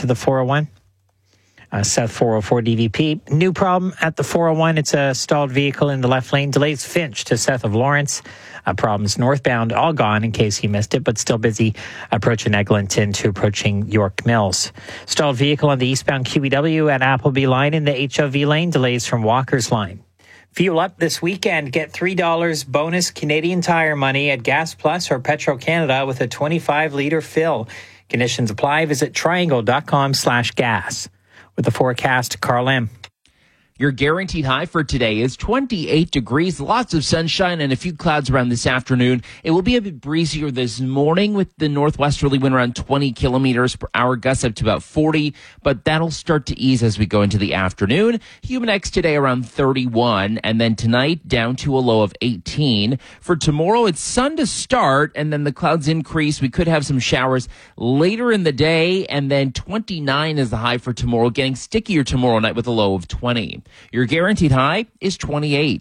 to the 401. South 404 DVP. New problem at the 401. It's a stalled vehicle in the left lane. Delays Finch to south of Lawrence. Problems northbound, all gone in case you missed it, but still busy approaching Eglinton to approaching York Mills. Stalled vehicle on the eastbound QEW at Appleby line in the HOV lane. Delays from Walker's line. Fuel up this weekend. Get $3 bonus Canadian Tire money at Gas Plus or Petro-Canada with a 25-liter fill. Conditions apply. Visit triangle.com/gas. With the forecast, Carl M. Your guaranteed high for today is 28 degrees, lots of sunshine and a few clouds around this afternoon. It will be a bit breezier this morning with the northwesterly wind around 20 kilometers per hour, gusts up to about 40, but that'll start to ease as we go into the afternoon. Humanex today around 31, and then tonight down to a low of 18. For tomorrow, it's sun to start, and then the clouds increase. We could have some showers later in the day, and then 29 is the high for tomorrow, getting stickier tomorrow night with a low of 20. Your guaranteed high is 28.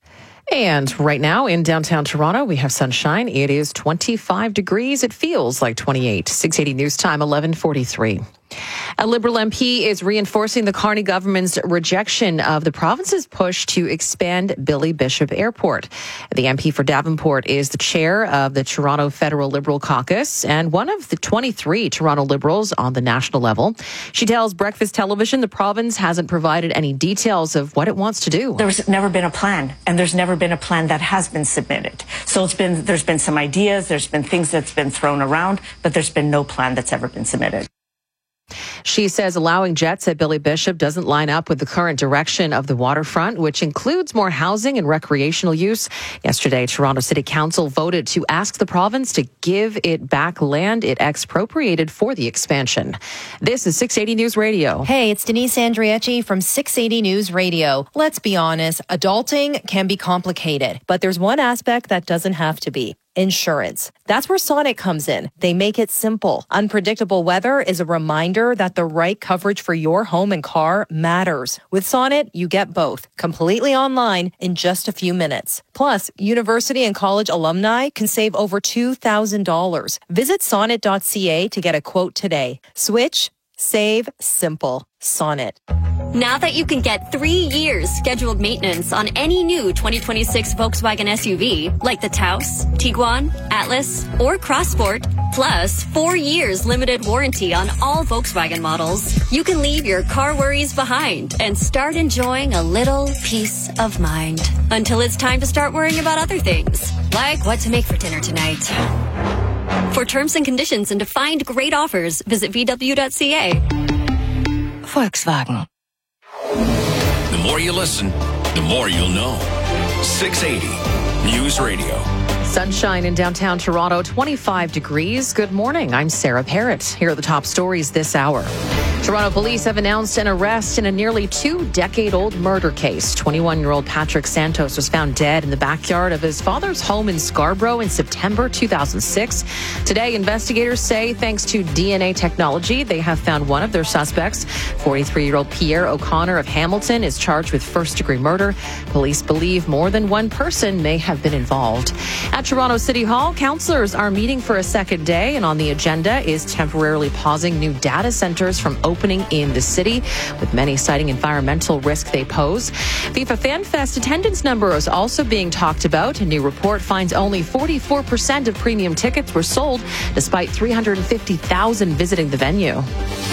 And right now in downtown Toronto, we have sunshine. It is 25 degrees. It feels like 28. 680 News Time, 11:43. A Liberal MP is reinforcing the Carney government's rejection of the province's push to expand Billy Bishop Airport. The MP for Davenport is the chair of the Toronto Federal Liberal Caucus and one of the 23 Toronto Liberals on the national level. She tells Breakfast Television the province hasn't provided any details of what it wants to do. There's never been a plan, and there's never been a plan that has been submitted. So there's been some ideas, there's been things that's been thrown around, but there's been no plan that's ever been submitted. She says allowing jets at Billy Bishop doesn't line up with the current direction of the waterfront, which includes more housing and recreational use. Yesterday, Toronto City Council voted to ask the province to give it back land it expropriated for the expansion. This is 680 News Radio. Hey, it's Denise Andrieci from 680 News Radio. Let's be honest, adulting can be complicated, but there's one aspect that doesn't have to be. Insurance. That's where Sonnet comes in. They make it simple. Unpredictable weather is a reminder that the right coverage for your home and car matters. With Sonnet, you get both, completely online in just a few minutes. Plus, university and college alumni can save over $2,000. Visit sonnet.ca to get a quote today. Switch, save, simple. Sonnet. Now that you can get 3 years scheduled maintenance on any new 2026 Volkswagen SUV, like the Taos, Tiguan, Atlas, or Crossport, plus 4 years limited warranty on all Volkswagen models, you can leave your car worries behind and start enjoying a little peace of mind. Until it's time to start worrying about other things, like what to make for dinner tonight. For terms and conditions and to find great offers, visit VW.ca. Volkswagen. The more you listen, the more you'll know. 680 News Radio. Sunshine in downtown Toronto, 25 degrees. Good morning. I'm Sarah Parrott. Here are the top stories this hour. Toronto police have announced an arrest in a nearly 2-decade-old murder case. 21-year-old Patrick Santos was found dead in the backyard of his father's home in Scarborough in September 2006. Today, investigators say thanks to DNA technology, they have found one of their suspects. 43-year-old Pierre O'Connor of Hamilton is charged with first-degree murder. Police believe more than one person may have been involved. At Toronto City Hall, councillors are meeting for a second day, and on the agenda is temporarily pausing new data centres from opening in the city, with many citing environmental risk they pose. FIFA Fan Fest attendance number is also being talked about. A new report finds only 44% of premium tickets were sold, despite 350,000 visiting the venue.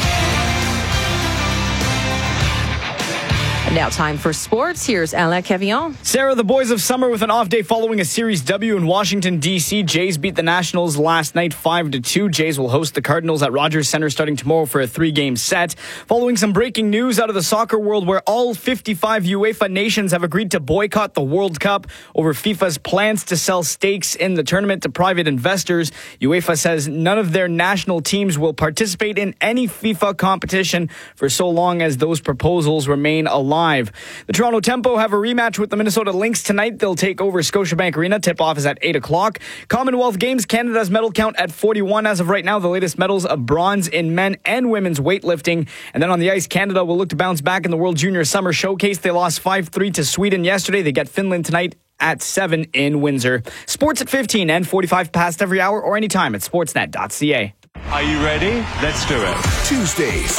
Now time for sports. Here's Alain Cavillon. Sarah, the boys of summer with an off day following a series W in Washington, D.C. Jays beat the Nationals last night 5-2. Jays will host the Cardinals at Rogers Center starting tomorrow for a 3-game set. Following some breaking news out of the soccer world where all 55 UEFA nations have agreed to boycott the World Cup over FIFA's plans to sell stakes in the tournament to private investors. UEFA says none of their national teams will participate in any FIFA competition for so long as those proposals remain alive. The Toronto Tempo have a rematch with the Minnesota Lynx tonight. They'll take over Scotiabank Arena. Tip-off is at 8 o'clock. Commonwealth Games, Canada's medal count at 41 as of right now. The latest medals of bronze in men and women's weightlifting. And then on the ice, Canada will look to bounce back in the World Junior Summer Showcase. They lost 5-3 to Sweden yesterday. They get Finland tonight at 7 in Windsor. Sports at 15 and 45 past every hour or anytime at sportsnet.ca. Are you ready? Let's do it. Tuesdays